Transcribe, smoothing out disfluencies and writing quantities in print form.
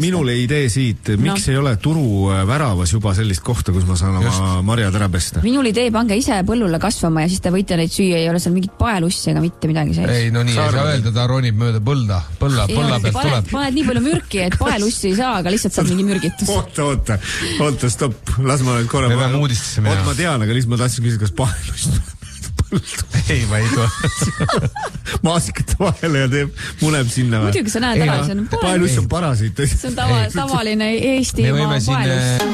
minule idee siit, miks ei ole turu väravas juba sellist kohta, kus ma saan oma marjad ära pesta? Minul idee, pange ise põllule kasvama ja siis te võite neid süüa, ei ole seal mingit paelussi ega mitte midagi sees. Ei, no nii ei saa öelda, ta ronib mööda põlla pealt tuleb. Paned nii palju mürki, et paelussi ei saa, aga lihtsalt saad mingi mürgitus. Oota, stopp, las ma nüüd korra. Me peame uudistesse minema. Ma tean, aga lihtsalt ma tahtsin küsida, kas paelust ei, ma ei tule. Maasikate vahele ja muneb sinna. Muidugi sa näed ära, see on paelus on parasiit. See on tavaline Eestimaa paelus.